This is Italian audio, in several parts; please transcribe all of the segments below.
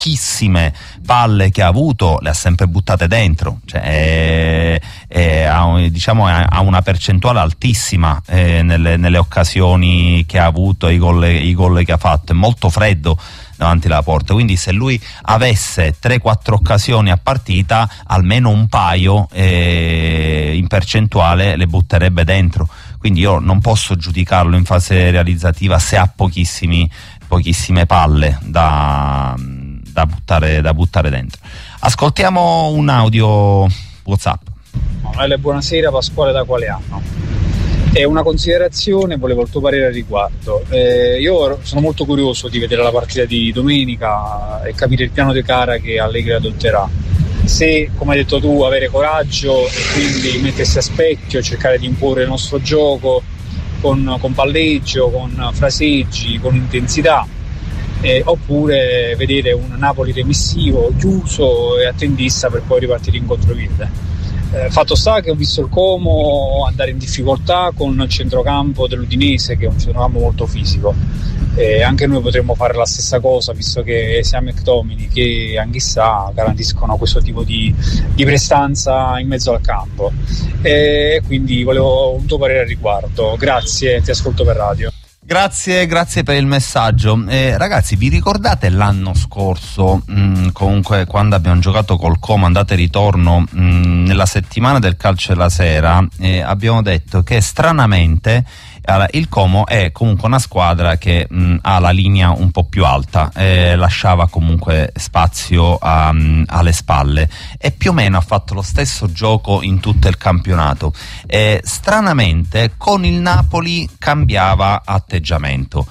pochissime palle che ha avuto le ha sempre buttate dentro, cioè ha una percentuale altissima nelle occasioni che ha avuto, i gol che ha fatto. È molto freddo davanti alla porta, quindi se lui avesse 3-4 occasioni a partita, almeno un paio in percentuale le butterebbe dentro. Quindi io non posso giudicarlo in fase realizzativa se ha pochissime palle da buttare dentro. Ascoltiamo un audio WhatsApp. Manuele, buonasera, Pasquale da Qualeano. È una considerazione, volevo il tuo parere al riguardo. Io sono molto curioso di vedere la partita di domenica e capire il piano di gara che Allegri adotterà. Se, come hai detto tu, avere coraggio e quindi mettersi a specchio, cercare di imporre il nostro gioco con palleggio, con fraseggi, con intensità, oppure vedere un Napoli remissivo, chiuso e attendista per poi ripartire in contropiede. Fatto sta che ho visto il Como andare in difficoltà con il centrocampo dell'Udinese, che è un centrocampo molto fisico. Anche noi potremmo fare la stessa cosa, visto che sia McTominay che Anghissà garantiscono questo tipo di prestanza in mezzo al campo. Quindi volevo un tuo parere al riguardo. Grazie, ti ascolto per radio. Grazie per il messaggio. Ragazzi, vi ricordate l'anno scorso, comunque, quando abbiamo giocato col Como andata e ritorno, nella settimana del calcio della sera, abbiamo detto che stranamente il Como è comunque una squadra che ha la linea un po' più alta, lasciava comunque spazio alle spalle, e più o meno ha fatto lo stesso gioco in tutto il campionato. Stranamente con il Napoli cambiava atteggiamento.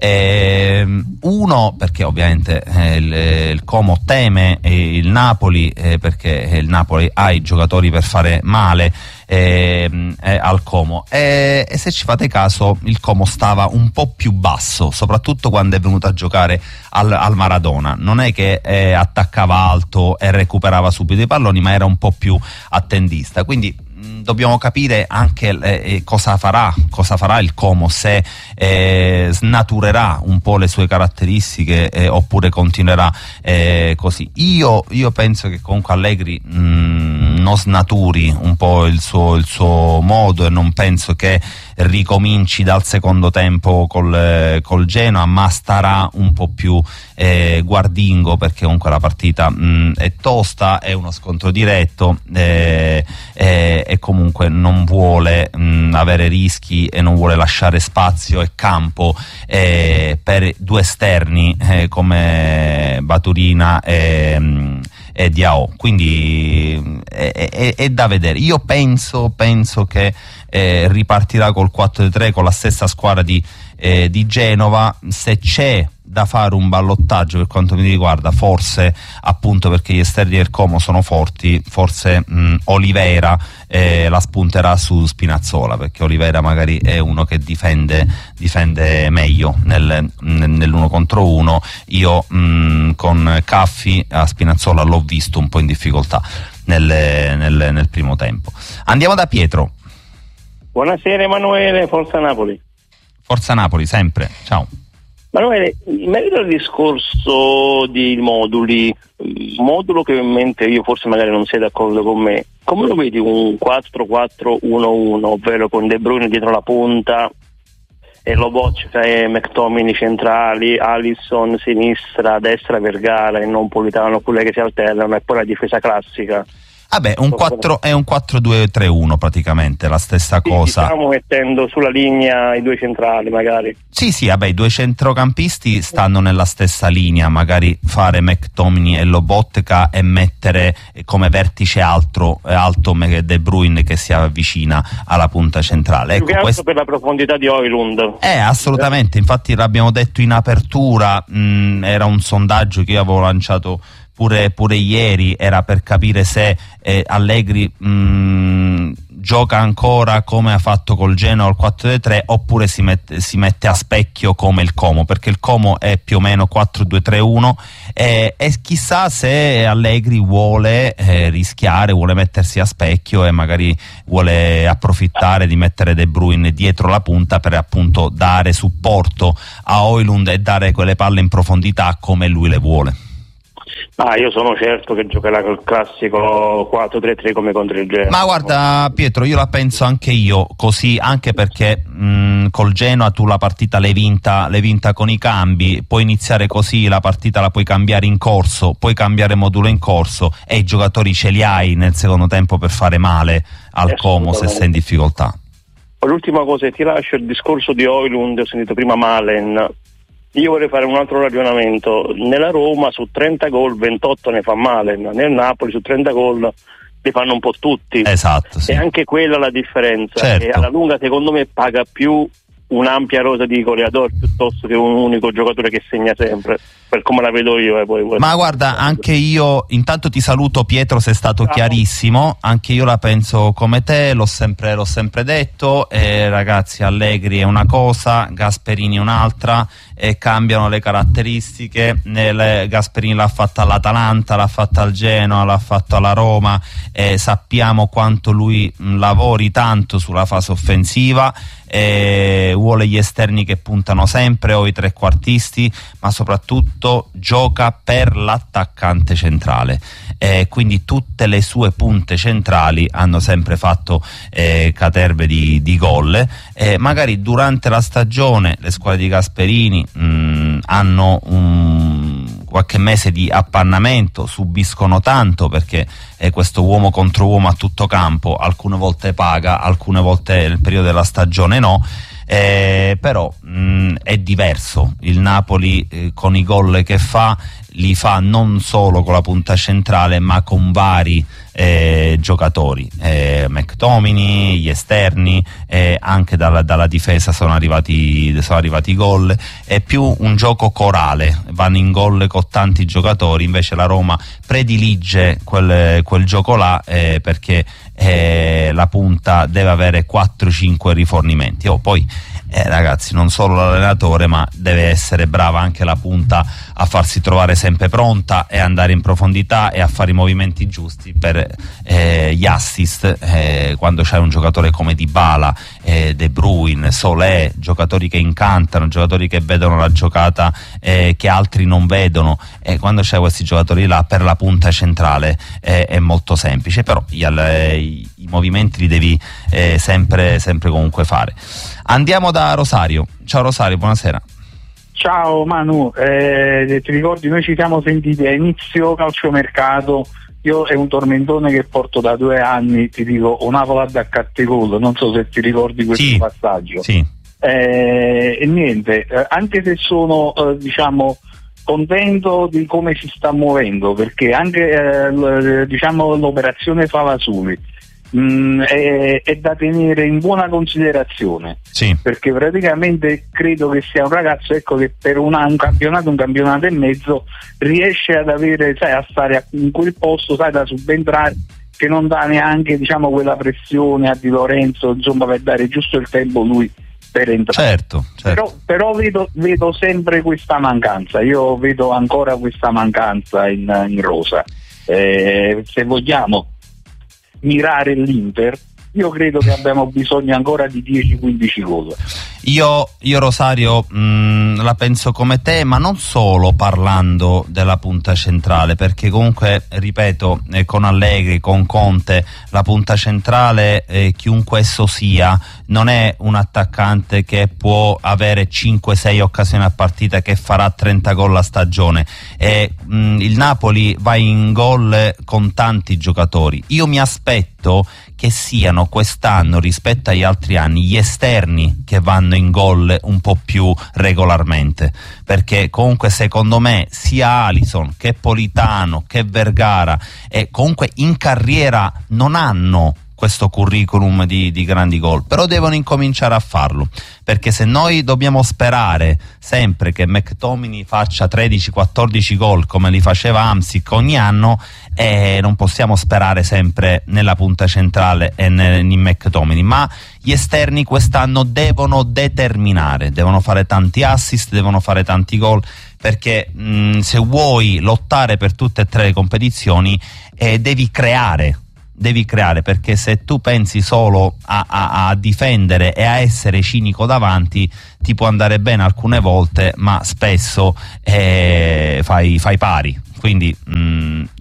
Uno, perché ovviamente il Como teme il Napoli, perché il Napoli ha i giocatori per fare male al Como, e se ci fate caso il Como stava un po' più basso, soprattutto quando è venuto a giocare al Maradona. Non è che attaccava alto e recuperava subito i palloni, ma era un po' più attendista. Quindi dobbiamo capire anche cosa farà il Como, se snaturerà un po' le sue caratteristiche oppure continuerà così. Io penso che comunque Allegri non snaturi un po' il suo modo, e non penso che ricominci dal secondo tempo col Genoa, ma starà un po' più guardingo, perché comunque la partita è tosta, è uno scontro diretto, e comunque non vuole avere rischi e non vuole lasciare spazio e campo per due esterni come Baturina e Diao. Quindi è da vedere. Io penso che ripartirà col 4-3 con la stessa squadra di Genova. Se c'è da fare un ballottaggio, per quanto mi riguarda, forse, appunto perché gli esterni del Como sono forti, forse Oliveira la spunterà su Spinazzola, perché Oliveira magari è uno che difende meglio nell'uno contro uno. Io con Caffi a Spinazzola l'ho visto un po' in difficoltà nel primo tempo. Andiamo da Pietro. Buonasera Emanuele, Forza Napoli. Forza Napoli, sempre, ciao. Manuele, in merito al discorso di modulo che ho in mente io, forse magari non sei d'accordo con me, come lo vedi un 4-4-1-1, ovvero con De Bruyne dietro la punta e Lobot, cioè McTominay centrali, Alisson sinistra, destra Vergara e non Politano, quelle che si alternano, e poi la difesa classica? Vabbè, è un 4-2-3-1 praticamente, la stessa cosa. Stiamo mettendo sulla linea i due centrali magari. Sì, vabbè, i due centrocampisti stanno nella stessa linea, magari fare McTominay e Lobotka e mettere come vertice alto De Bruyne che si avvicina alla punta centrale. Più che altro per la profondità di Højlund. Assolutamente, infatti l'abbiamo detto in apertura, era un sondaggio che io avevo lanciato pure ieri, era per capire se Allegri gioca ancora come ha fatto col Genoa al 4-2-3 oppure si mette a specchio come il Como, perché il Como è più o meno 4-2-3-1, e chissà se Allegri vuole rischiare, vuole mettersi a specchio e magari vuole approfittare di mettere De Bruyne dietro la punta per appunto dare supporto a Højlund e dare quelle palle in profondità come lui le vuole. Io sono certo che giocherà col classico 4-3-3 come contro il Genoa. Ma guarda Pietro, io la penso anche io così, anche perché col Genoa tu la partita l'hai vinta con i cambi, puoi iniziare così, la partita la puoi cambiare in corso, puoi cambiare modulo in corso e i giocatori ce li hai nel secondo tempo per fare male al Como se sei in difficoltà. L'ultima cosa, ti lascio il discorso di Højlund, ho sentito prima Malen. Io vorrei fare un altro ragionamento. Nella Roma su 30 gol 28 ne fa Malen, nel Napoli su 30 gol li fanno un po' tutti. Esatto, sì. E anche quella la differenza. Certo. E alla lunga secondo me paga più un'ampia rosa di goleador piuttosto che un unico giocatore che segna sempre, per come la vedo io. Poi ma guarda, anche io intanto ti saluto Pietro, sei stato chiarissimo, anche io la penso come te, l'ho sempre detto, ragazzi, Allegri è una cosa, Gasperini un'altra, cambiano le caratteristiche. Gasperini l'ha fatta all'Atalanta, l'ha fatta al Genoa, l'ha fatto alla Roma, sappiamo quanto lui lavori tanto sulla fase offensiva, vuole gli esterni che puntano sempre o i trequartisti, ma soprattutto gioca per l'attaccante centrale, quindi tutte le sue punte centrali hanno sempre fatto caterve di gol. Magari durante la stagione le squadre di Gasperini hanno qualche mese di appannamento, subiscono tanto perché questo uomo contro uomo a tutto campo alcune volte paga, alcune volte nel periodo della stagione no, però è diverso. Il Napoli con i gol che fa li fa non solo con la punta centrale ma con vari giocatori, McTominay, gli esterni, anche dalla difesa sono arrivati gol. È più un gioco corale, vanno in gol con tanti giocatori, invece la Roma predilige quel gioco là, perché la punta deve avere 4-5 rifornimenti. Poi ragazzi, non solo l'allenatore ma deve essere brava anche la punta a farsi trovare sempre pronta e andare in profondità e a fare i movimenti giusti per gli assist, quando c'è un giocatore come Dybala, De Bruyne, Solé, giocatori che incantano, giocatori che vedono la giocata che altri non vedono, quando c'è questi giocatori là per la punta centrale è molto semplice, però i movimenti li devi sempre comunque fare. Andiamo da Rosario. Ciao Rosario, buonasera. Ciao Manu, ti ricordi, noi ci siamo sentiti a inizio calciomercato. Io è un tormentone che porto da 2 anni, ti dico, o Napoli da Cattegolo, non so se ti ricordi questo passaggio. Sì. E niente, anche se sono diciamo contento di come si sta muovendo, perché anche diciamo l'operazione Falasuli è da tenere in buona considerazione, sì, perché praticamente credo che sia un ragazzo, ecco, che per un campionato e mezzo riesce ad avere, sai, a stare in quel posto, sai, da subentrare, che non dà neanche, diciamo, quella pressione a Di Lorenzo, insomma, per dare giusto il tempo lui per entrare. Certo. Però vedo sempre questa mancanza, io vedo ancora questa mancanza in rosa. Se vogliamo mirare l'Inter, io credo che abbiamo bisogno ancora di 10-15 gol. Io Rosario la penso come te, ma non solo parlando della punta centrale, perché comunque, ripeto, con Allegri, con Conte, la punta centrale, chiunque esso sia, non è un attaccante che può avere 5-6 occasioni a partita, che farà 30 gol a stagione. Il Napoli va in gol con tanti giocatori. Io mi aspetto che siano quest'anno, rispetto agli altri anni, gli esterni che vanno in gol un po' più regolarmente, perché comunque secondo me sia Alisson che Politano che Vergara comunque in carriera non hanno questo curriculum di grandi gol, però devono incominciare a farlo, perché se noi dobbiamo sperare sempre che McTominay faccia 13-14 gol come li faceva Hamsik ogni anno, non possiamo sperare sempre nella punta centrale e in McTominay, ma gli esterni quest'anno devono determinare, devono fare tanti assist, devono fare tanti gol, perché se vuoi lottare per tutte e 3 le competizioni devi creare, perché se tu pensi solo a difendere e a essere cinico davanti, ti può andare bene alcune volte, ma spesso fai pari. Quindi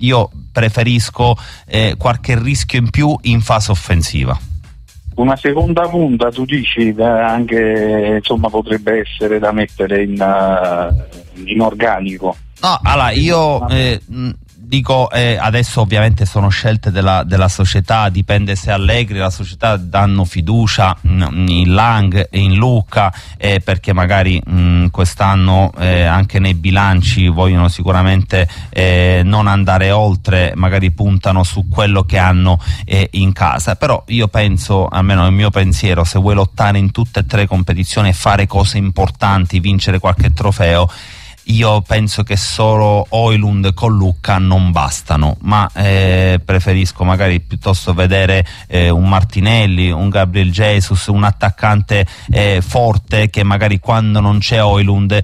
io preferisco qualche rischio in più in fase offensiva. Una seconda punta, tu dici, anche insomma potrebbe essere da mettere in organico? No, allora io dico, adesso ovviamente sono scelte della società, dipende se Allegri e la società danno fiducia in Lang e in Lucca, perché magari quest'anno anche nei bilanci vogliono sicuramente non andare oltre, magari puntano su quello che hanno in casa, però io penso, almeno il mio pensiero, se vuoi lottare in tutte e tre le competizioni e fare cose importanti, vincere qualche trofeo, io penso che solo Højlund con Lucca non bastano, ma preferisco magari piuttosto vedere un Martinelli, un Gabriel Jesus, un attaccante forte, che magari quando non c'è Højlund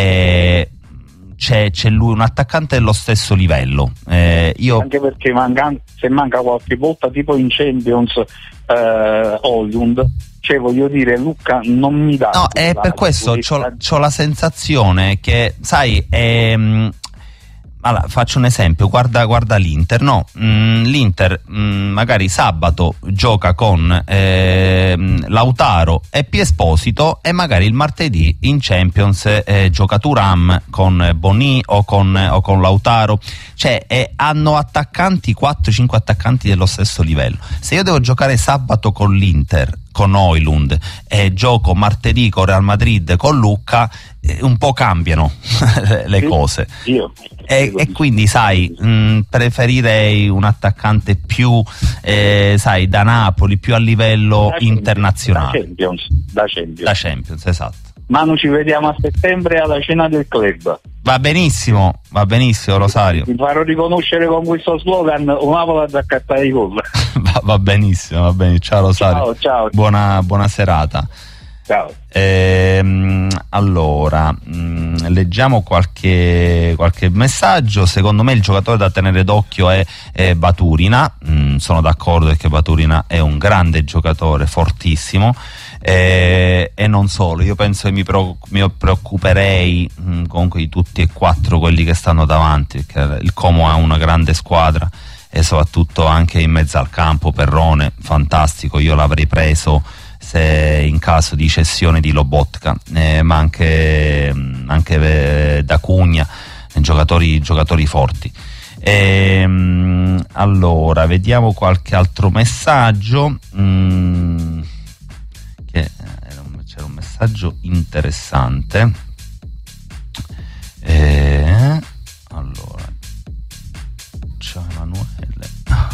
c'è lui, un attaccante dello stesso livello. Anche perché se manca qualche volta, tipo in Champions, Højlund, cioè voglio dire, Lucca non mi dà. No, è per questo c'ho la sensazione che, sai, allora, faccio un esempio, guarda l'Inter, no? L'Inter magari sabato gioca con Lautaro e Esposito, e magari il martedì in Champions gioca Thuram con Boni o con Lautaro, cioè hanno attaccanti, 4-5 attaccanti dello stesso livello. Se io devo giocare sabato con l'Inter, con Højlund, e gioco martedì con Real Madrid con Lucca, un po' cambiano le cose. E quindi sai, preferirei un attaccante più sai, da Napoli, più a livello internazionale. Da Champions, esatto. Manu, ci vediamo a settembre alla cena del club. Va benissimo Rosario. Ti farò riconoscere con questo slogan una volta da accattare i gol. Va benissimo. Ciao Rosario. Ciao. Buona serata. Ciao. Allora, leggiamo qualche messaggio. Secondo me il giocatore da tenere d'occhio è Baturina. Sono d'accordo perché Baturina è un grande giocatore, fortissimo. E non solo, io penso che mi preoccuperei comunque di tutti e quattro quelli che stanno davanti, perché il Como ha una grande squadra e soprattutto anche in mezzo al campo Perrone, fantastico, io l'avrei preso se in caso di cessione di Lobotka, ma anche da Cugna, giocatori forti. Allora, vediamo qualche altro messaggio. C'era un messaggio interessante. Allora, ciao Emanuele.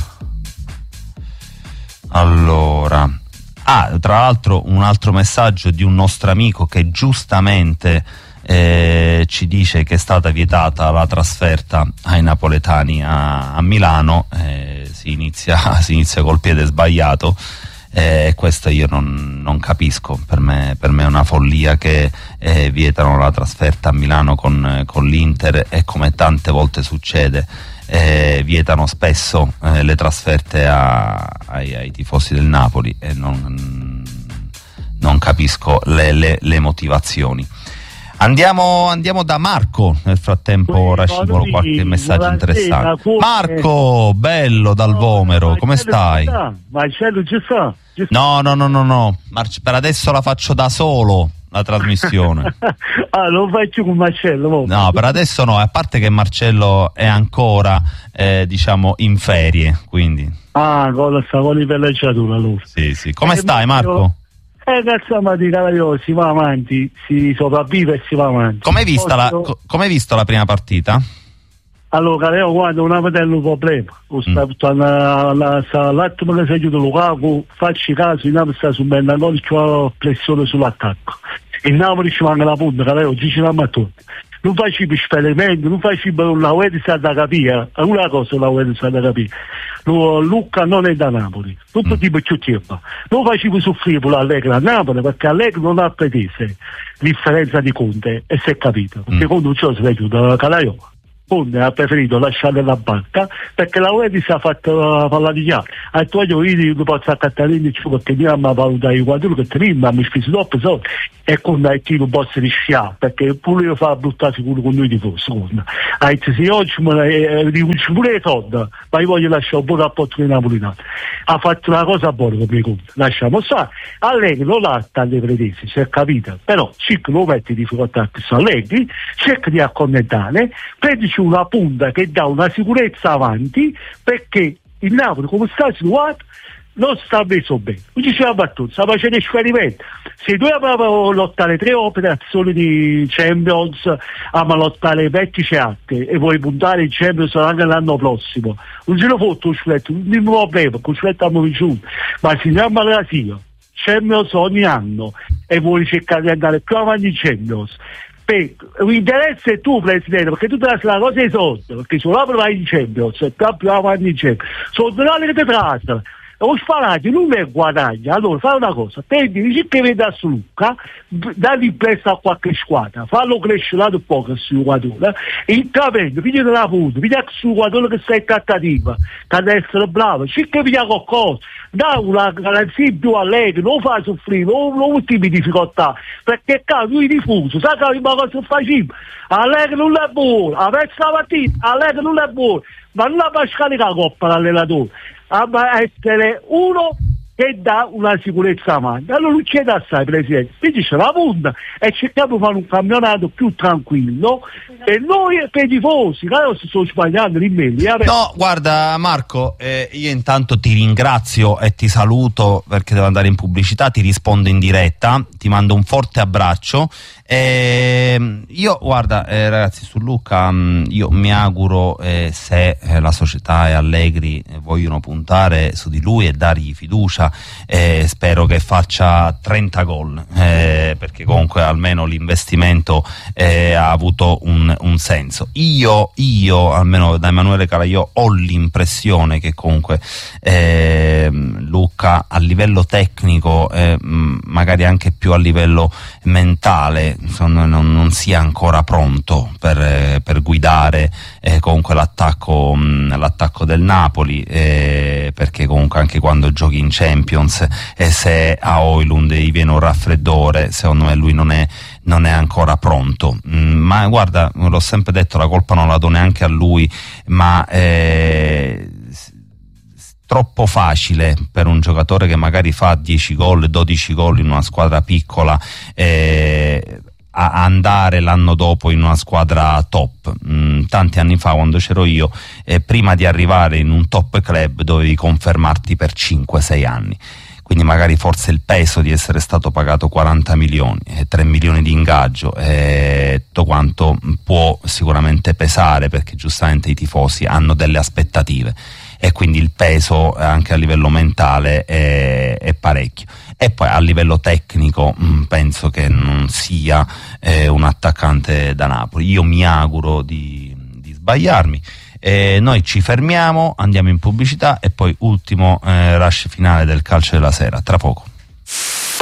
Allora, tra l'altro un altro messaggio di un nostro amico che giustamente ci dice che è stata vietata la trasferta ai napoletani a Milano. Si inizia col piede sbagliato. Questo io non capisco, per me è una follia che vietano la trasferta a Milano con l'Inter, e come tante volte succede vietano spesso le trasferte ai tifosi del Napoli, e non capisco le motivazioni. Andiamo da Marco, nel frattempo racimolo qualche messaggio interessante. Marco, bello dal Vomero, come stai? Marcello ci sta? No, per adesso la faccio da solo la trasmissione. Lo faccio con Marcello. No, per adesso no, a parte che Marcello è ancora diciamo in ferie, quindi. Con la savoni per leggiatura allora. Sì. Come stai Marco? Si va avanti, si sopravvive e si va avanti. Come hai visto la prima partita? Allora, io guardo un avete problema. L'attimo che si aiuta Lukaku, facci caso, il Napoli sta subendo ancora c'è pressione sull'attacco. Il Napoli ci manca la punta, che oggi ci siamo a tutti. Non faccio più esperimenti, non faccio più la UE sta da capire. È una cosa la UE sta da capire. Lucca non è da Napoli, tutto tipo più tempo. Non faccio più soffrire per Allegri a Napoli, perché Allegri non ha pretese differenza di Conte, e si è capito. Perché Conte non ce lo si vede da Calaio. Conte ha preferito lasciare la banca perché la UE si è fatta parlare di chiaro. Ha detto io non posso accattare perché io mi valutare i quadri che tenim, mi spesi troppo soldi e Conte ha detto non posso rischiare perché pure io fa bruttare sicuro con noi tifosi. Ha detto se oggi mi riconosco pure i soldi ma io voglio lasciare un buon rapporto con i napolitani. Ha fatto una cosa buona come Conte, lasciamo stare. Allegri non l'ha alle pretese, si è capito, però cerca lo mette in difficoltà a questo Allegri, cerca di accontentare, prendici una punta che dà una sicurezza avanti perché il Napoli come sta situato non sta messo bene. Qui ci siamo battuti, sta facendo esperimenti. Se noi abbiamo lottare 3 operazioni di Champions, abbiamo lottare vertice alte e vuoi puntare in Champions anche l'anno prossimo, non ce lo foto un scudetto, non è un problema, perché un scudetto abbiamo vinto, ma se andiamo alla Sia Champions ogni anno e vuoi cercare di andare più avanti in Champions, l'interesse è tu presidente perché tu trasci la cosa ai soldi perché se la vai in Champions e più avanti in Champions sono denari che ti trasci o sparati non è guadagna. Allora fai una cosa, prendi, dici che vedi a Luca, dagli in prestito a qualche squadra, fallo crescere là un po' che si guadagna e intraprende, figli della punta, figli su guadagna che sei trattativa che deve essere bravo, ci che via qualcosa, dà una garanzia in più a lei, non fa soffrire, non ultimi difficoltà, perché qua lui diffuso, sa che ma cosa facciamo? A lei che non è buono, a me stamattina, a lei che non è buono, ma non la fa scaricare la coppa l'allenatore. A essere uno che dà una sicurezza avanti. Allora non c'è da assai, Presidente, quindi c'è la punta e cerchiamo di fare un campionato più tranquillo e noi per i tifosi, non si sto sbagliando No, guarda Marco, io intanto ti ringrazio e ti saluto perché devo andare in pubblicità, ti rispondo in diretta, ti mando un forte abbraccio. Io guarda ragazzi, su Luca io mi auguro se la società e Allegri vogliono puntare su di lui e dargli fiducia, spero che faccia 30 gol perché comunque almeno l'investimento ha avuto un senso. Io almeno da Emanuele Calaio ho l'impressione che comunque Luca a livello tecnico magari anche più a livello mentale non sia ancora pronto per guidare comunque l'attacco del Napoli, perché comunque anche quando giochi in Champions se a Højlund gli viene un raffreddore, secondo me lui non è ancora pronto. Ma guarda, l'ho sempre detto, la colpa non la do neanche a lui, ma troppo facile per un giocatore che magari fa 10 gol, 12 gol in una squadra piccola a andare l'anno dopo in una squadra top. Tanti anni fa, quando c'ero io, prima di arrivare in un top club dovevi confermarti per 5-6 anni. Quindi magari forse il peso di essere stato pagato 40 milioni, 3 milioni di ingaggio, tutto quanto può sicuramente pesare, perché giustamente i tifosi hanno delle aspettative e quindi il peso anche a livello mentale è parecchio. E poi a livello tecnico penso che non sia un attaccante da Napoli. Io mi auguro di sbagliarmi. Noi ci fermiamo, andiamo in pubblicità e poi ultimo rush finale del calcio della sera, tra poco.